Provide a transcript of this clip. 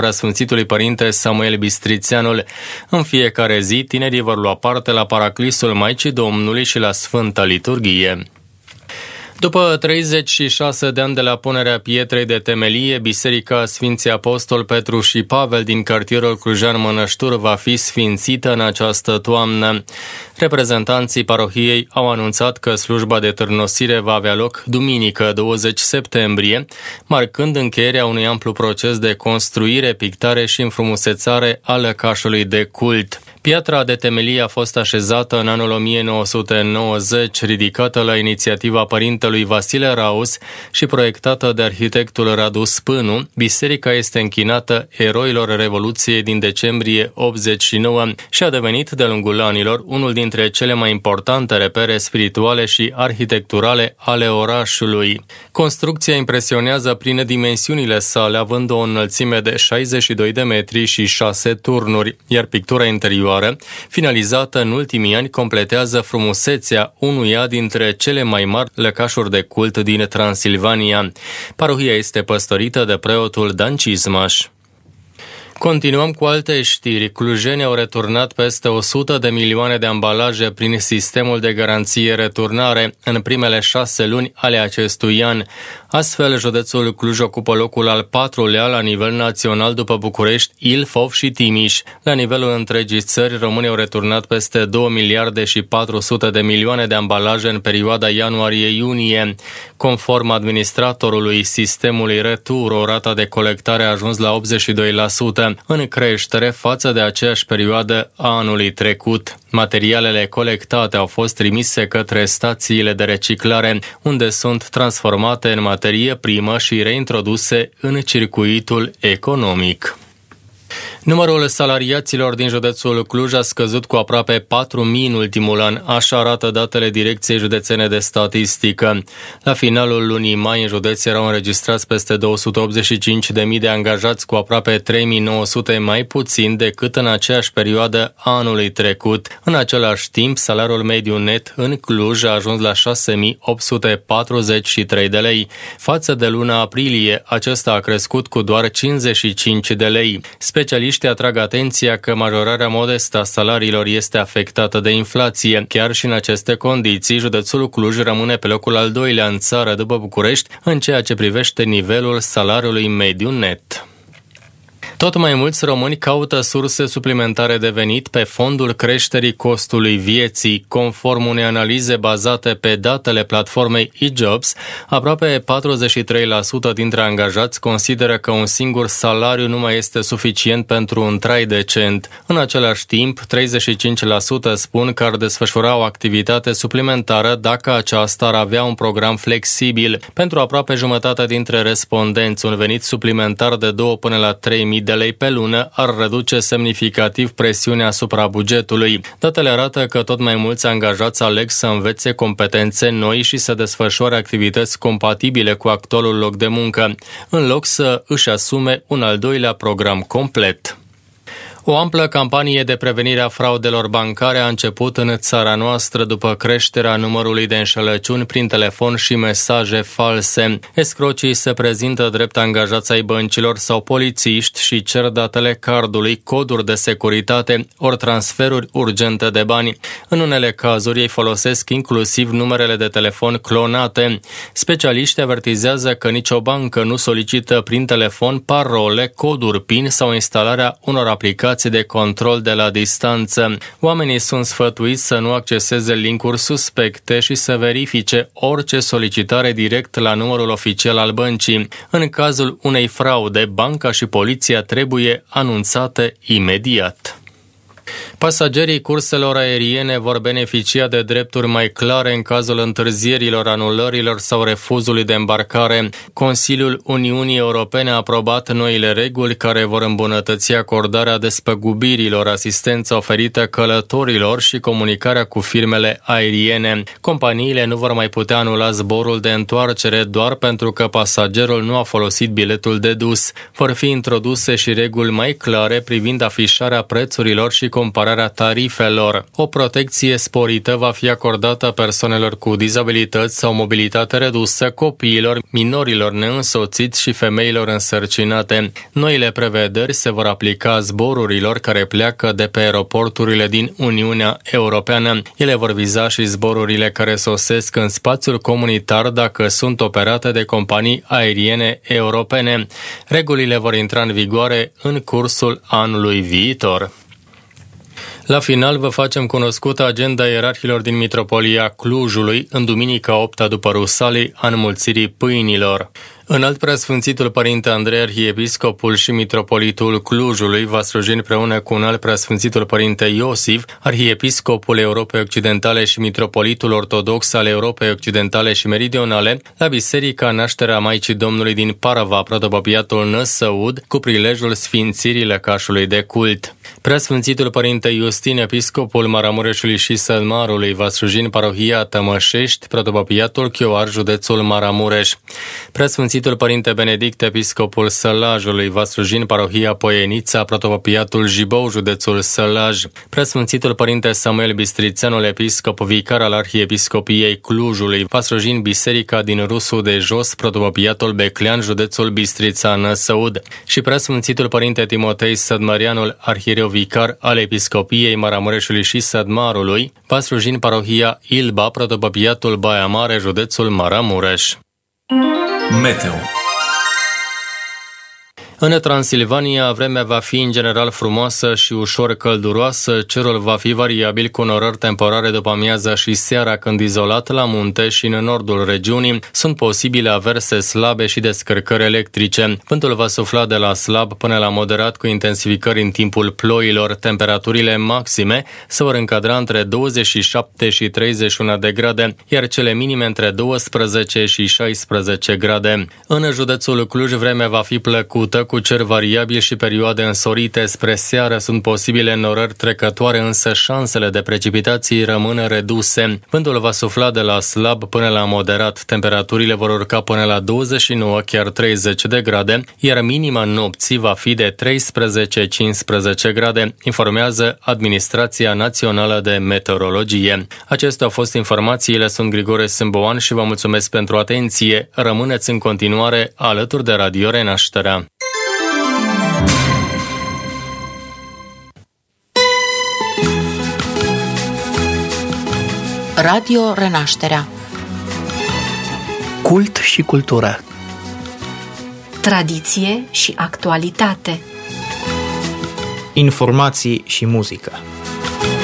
Preasfințitului Părinte Samuel Bistrițeanul. În fiecare zi, tinerii vor lua parte la Paraclisul Maicii Domnului și la Sfânta Liturghie. După 36 de ani de la punerea pietrei de temelie, Biserica Sfinții Apostol Petru și Pavel din cartierul Clujan Mănăștur va fi sfințită în această toamnă. Reprezentanții parohiei au anunțat că slujba de târnosire va avea loc duminică 20 septembrie, marcând încheierea unui amplu proces de construire, pictare și înfrumusețare a lăcașului de cult. Piatra de temelie a fost așezată în anul 1990, ridicată la inițiativa părintelui Vasile Raus și proiectată de arhitectul Radu Spânu. Biserica este închinată eroilor Revoluției din decembrie 89 și a devenit de-a lungul anilor unul dintre cele mai importante repere spirituale și arhitecturale ale orașului. Construcția impresionează prin dimensiunile sale, având o înălțime de 62 de metri și 6 turnuri, iar pictura interioară, finalizată în ultimii ani, completează frumusețea unuia dintre cele mai mari lăcașuri de cult din Transilvania. Parohia este păstorită de preotul Dan Cizmaș. Continuăm cu alte știri. Clujenii au returnat peste 100 de milioane de ambalaje prin sistemul de garanție returnare în primele 6 luni ale acestui an. Astfel, județul Cluj ocupă locul al 4-lea la nivel național după București, Ilfov și Timiș. La nivelul întregii țări, românii au returnat peste 2 miliarde și 400 de milioane de ambalaje în perioada ianuarie-iunie. Conform administratorului sistemului Retur, o rată de colectare a ajuns la 82%, în creștere față de aceeași perioadă a anului trecut. Materialele colectate au fost trimise către stațiile de reciclare, unde sunt transformate în materie primă și reintroduse în circuitul economic. Numărul salariaților din județul Cluj a scăzut cu aproape 4.000 în ultimul an, așa arată datele Direcției Județene de Statistică. La finalul lunii mai, în județ erau înregistrați peste 285.000 de angajați, cu aproape 3.900 mai puțin decât în aceeași perioadă a anului trecut. În același timp, salariul mediu net în Cluj a ajuns la 6.843 de lei. Față de luna aprilie, acesta a crescut cu doar 55 de lei. Specialiștii atrag atenția că majorarea modestă a salariilor este afectată de inflație. Chiar și în aceste condiții, județul Cluj rămâne pe locul al 2-lea în țară după București în ceea ce privește nivelul salariului mediu net. Tot mai mulți români caută surse suplimentare de venit pe fondul creșterii costului vieții. Conform unei analize bazate pe datele platformei eJobs, aproape 43% dintre angajați consideră că un singur salariu nu mai este suficient pentru un trai decent. În același timp, 35% spun că ar desfășura o activitate suplimentară dacă aceasta ar avea un program flexibil. Pentru aproape jumătate dintre respondenți, un venit suplimentar de 2 până la 3.000 de lei pe lună ar reduce semnificativ presiunea asupra bugetului. Datele arată că tot mai mulți angajați aleg să învețe competențe noi și să desfășoare activități compatibile cu actualul loc de muncă, în loc să își asume un al doilea program complet. O amplă campanie de prevenire a fraudelor bancare a început în țara noastră după creșterea numărului de înșelăciuni prin telefon și mesaje false. Escrocii se prezintă drept angajați ai băncilor sau polițiști și cer datele cardului, coduri de securitate ori transferuri urgente de bani. În unele cazuri ei folosesc inclusiv numerele de telefon clonate. Specialiștii avertizează că nicio bancă nu solicită prin telefon parole, coduri PIN sau instalarea unor aplicații de control de la distanță. Oamenii sunt sfătuiți să nu acceseze linkuri suspecte și să verifice orice solicitare direct la numărul oficial al băncii. În cazul unei fraude, banca și poliția trebuie anunțate imediat. Pasagerii curselor aeriene vor beneficia de drepturi mai clare în cazul întârzierilor, anulărilor sau refuzului de îmbarcare. Consiliul Uniunii Europene a aprobat noile reguli care vor îmbunătăți acordarea despăgubirilor, asistența oferită călătorilor și comunicarea cu firmele aeriene. Companiile nu vor mai putea anula zborul de întoarcere doar pentru că pasagerul nu a folosit biletul de dus. Vor fi introduse și reguli mai clare privind afișarea prețurilor și compararea majorarea tarifelor. O protecție sporită va fi acordată persoanelor cu dizabilități sau mobilitate redusă, copiilor, minorilor neînsoțiți și femeilor însărcinate. Noile prevederi se vor aplica zborurilor care pleacă de pe aeroporturile din Uniunea Europeană. Ele vor viza și zborurile care sosesc în spațiul comunitar dacă sunt operate de companii aeriene europene. Regulile vor intra în vigoare în cursul anului viitor. La final vă facem cunoscută agenda ierarhilor din Mitropolia Clujului în duminica 8-a după Rusalii a înmulțirii pâinilor. Înalt preasfințitul Părinte Andrei, arhiepiscopul și mitropolitul Clujului, va sluji împreună cu înalt preasfințitul Părinte Iosif, arhiepiscopul Europei Occidentale și mitropolitul ortodox al Europei Occidentale și Meridionale, la Biserica Nașterea Maicii Domnului din Parava, protopapiatul Năsăud, cu prilejul sfințirii lăcașului de cult. Preasfințitul Părinte Iustin, episcopul Maramureșului și Sălmarului, va sluji în parohia Tămășești, protopapiatul Chioar, județul Maramureș. Preasfințitul Părinte Benedict, episcopul Sălajului, va sluji în parohia Poienița, protopapiatul Jibou, județul Sălaj. Preasfințitul Părinte Samuel Bistrițeanul, episcop vicar al Arhiepiscopiei Clujului, va sluji în biserica din Rusu de Jos, protopapiatul Beclean, județul Bistrița, Năsăud. Și preasfințitul Părinte Timotei Sădmăreanul, arhiereu vicar al Episcopiei Maramureșului și Sădmarului, va sluji în parohia Ilba, protopapiatul Baia Mare, județul Maramureș. Meteo. În Transilvania, vremea va fi în general frumoasă și ușor călduroasă, cerul va fi variabil cu norări temporare după amiaza și seara, când izolat la munte și în nordul regiunii sunt posibile averse slabe și descărcări electrice. Vântul va sufla de la slab până la moderat cu intensificări în timpul ploilor. Temperaturile maxime se vor încadra între 27 și 31 de grade, iar cele minime între 12 și 16 grade. În județul Cluj, vremea va fi plăcută, cu cer variabil și perioade însorite. Spre seară sunt posibile norări trecătoare, însă șansele de precipitații rămân reduse. Vântul va sufla de la slab până la moderat. Temperaturile vor urca până la 29, chiar 30 de grade, iar minima nopții va fi de 13-15 grade, informează Administrația Națională de Meteorologie. Acestea au fost informațiile, sunt Grigore Sâmboan și vă mulțumesc pentru atenție. Rămâneți în continuare alături de Radio Renașterea. Radio Renașterea. Cult și cultură. Tradiție și actualitate. Informații și muzică.